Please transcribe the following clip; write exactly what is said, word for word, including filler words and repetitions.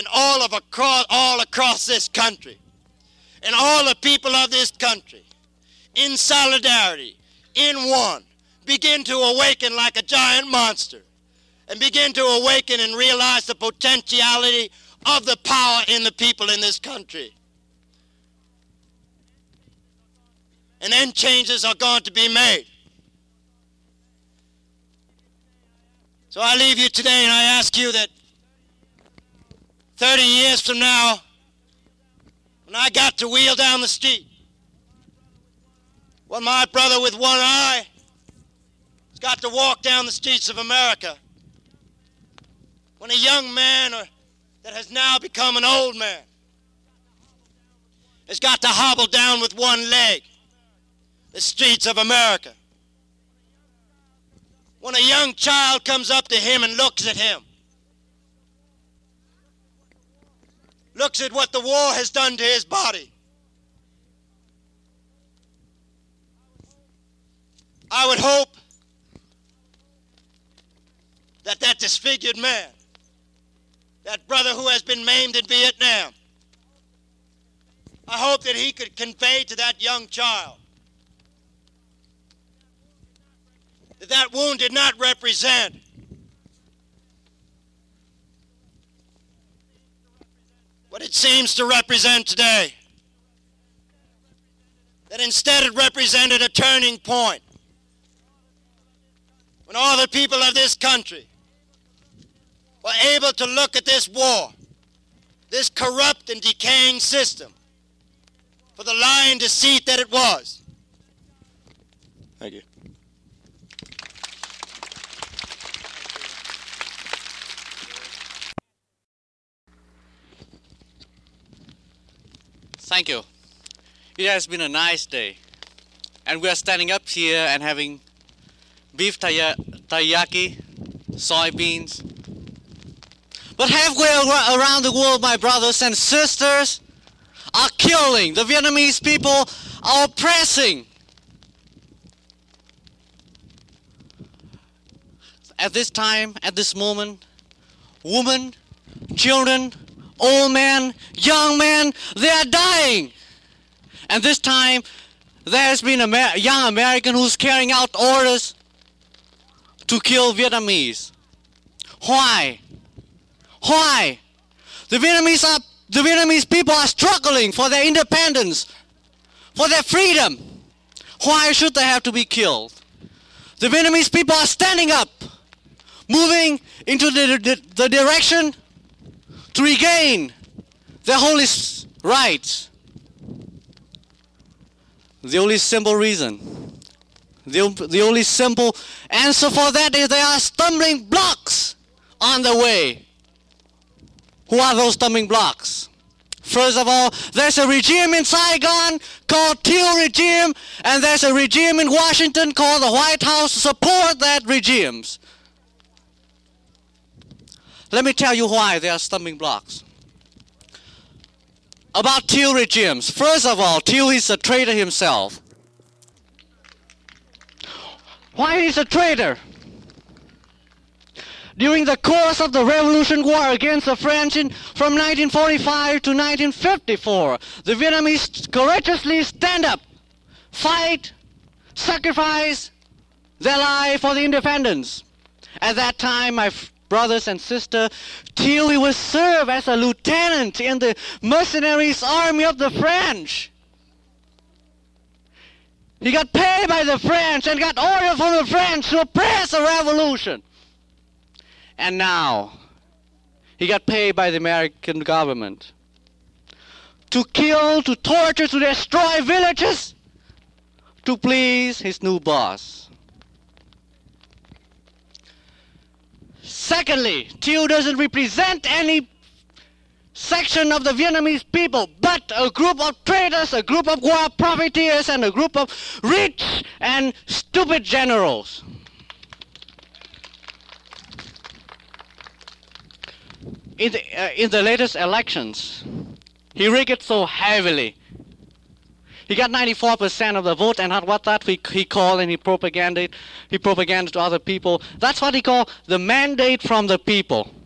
and all of across all across this country, and all the people of this country, in solidarity, in one, begin to awaken like a giant monster, and begin to awaken and realize the potentiality of the power in the people in this country. And then changes are going to be made. So I leave you today and I ask you that thirty years from now, when I got to wheel down the street, when my brother with one eye has got to walk down the streets of America, when a young man or, that has now become an old man has got to hobble down with one leg the streets of America, when a young child comes up to him and looks at him, looks at what the war has done to his body, I would hope that that disfigured man, that brother who has been maimed in Vietnam, I hope that he could convey to that young child that that wound did not represent what it seems to represent today. That instead it represented a turning point when all the people of this country were able to look at this war, this corrupt and decaying system, for the lie and deceit that it was. Thank you. Thank you. It has been a nice day. And we are standing up here and having beef teriyaki, soybeans. But halfway around the world, my brothers and sisters are killing. The Vietnamese people are oppressing. At this time, at this moment, women, children, old men, young men, they are dying. And this time, there's been a Amer- young American who's carrying out orders to kill Vietnamese. Why? Why? The Vietnamese are, the Vietnamese people are struggling for their independence, for their freedom. Why should they have to be killed? The Vietnamese people are standing up, moving into the, the, the direction to regain their holy rights. The only simple reason, the, the only simple answer for that is there are stumbling blocks on the way. Who are those stumbling blocks? First of all, there's a regime in Saigon called Thieu regime, and there's a regime in Washington called the White House to support that regimes. Let me tell you why there are stumbling blocks. About Thieu regimes. First of all, Thieu is a traitor himself. Why is a traitor? During the course of the Revolution War against the French in, from nineteen forty-five to nineteen fifty-four, the Vietnamese courageously stand up, fight, sacrifice their life for the independence. At that time, my brothers and sisters, Thieu he was served as a lieutenant in the mercenaries army of the French. He got paid by the French and got orders from the French to oppress the revolution. And now, he got paid by the American government to kill, to torture, to destroy villages to please his new boss. Secondly, Thieu doesn't represent any section of the Vietnamese people, but a group of traitors, a group of war profiteers, and a group of rich and stupid generals. In the, uh, in the latest elections, he rigged so heavily. He got ninety-four percent of the vote, and what that he, he called and he propaganded, he propaganded to other people. That's what he called the mandate from the people.